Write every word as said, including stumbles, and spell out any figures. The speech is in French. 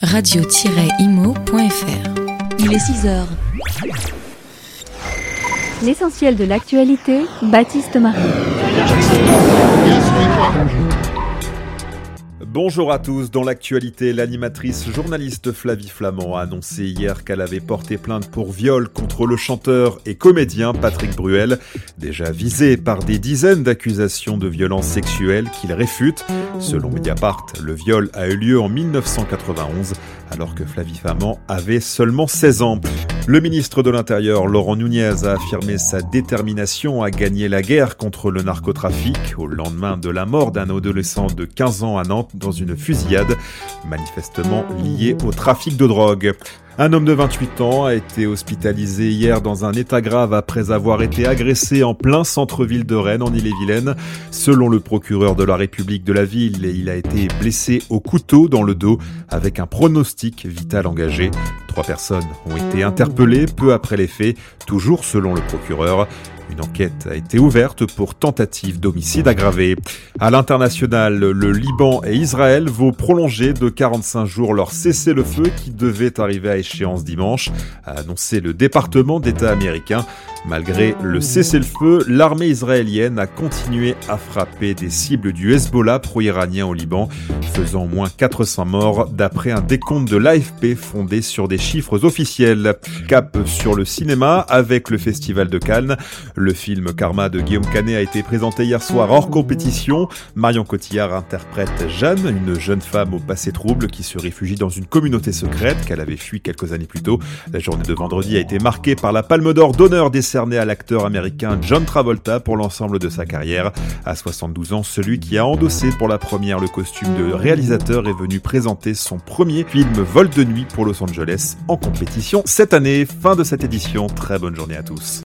radio tiret imo point f r. Il est six heures. L'essentiel de l'actualité, Baptiste Marie. Bonjour à tous. Dans l'actualité, l'animatrice journaliste Flavie Flament a annoncé hier qu'elle avait porté plainte pour viol contre le chanteur et comédien Patrick Bruel, déjà visé par des dizaines d'accusations de violences sexuelles qu'il réfute. Selon Mediapart, le viol a eu lieu en dix-neuf cent quatre-vingt-onze, alors que Flavie Flament avait seulement seize ans. Le ministre de l'Intérieur, Laurent Nunez, a affirmé sa détermination à gagner la guerre contre le narcotrafic au lendemain de la mort d'un adolescent de quinze ans à Nantes dans une fusillade, manifestement liée au trafic de drogue. Un homme de vingt-huit ans a été hospitalisé hier dans un état grave après avoir été agressé en plein centre-ville de Rennes, en Ille-et-Vilaine. Selon le procureur de la République de la ville, il a été blessé au couteau dans le dos avec un pronostic vital engagé. Trois personnes ont été interpellées peu après les faits, toujours selon le procureur. Une enquête a été ouverte pour tentative d'homicide aggravé. À l'international, le Liban et Israël vont prolonger de quarante-cinq jours leur cessez-le-feu qui devait arriver à échéance dimanche, a annoncé le département d'État américain. Malgré le cessez-le-feu, l'armée israélienne a continué à frapper des cibles du Hezbollah pro-iranien au Liban, faisant au moins quatre cents morts d'après un décompte de l'A F P fondé sur des chiffres officiels. Cap sur le cinéma avec le Festival de Cannes. Le film Karma de Guillaume Canet a été présenté hier soir hors compétition. Marion Cotillard interprète Jeanne, une jeune femme au passé trouble qui se réfugie dans une communauté secrète qu'elle avait fui quelques années plus tôt. La journée de vendredi a été marquée par la Palme d'Or d'honneur décernée à l'acteur américain John Travolta pour l'ensemble de sa carrière. À soixante-douze ans, celui qui a endossé pour la première le costume de réalisateur est venu présenter son premier film Vol de nuit pour Los Angeles en compétition cette année. Fin de cette édition. Très bonne journée à tous.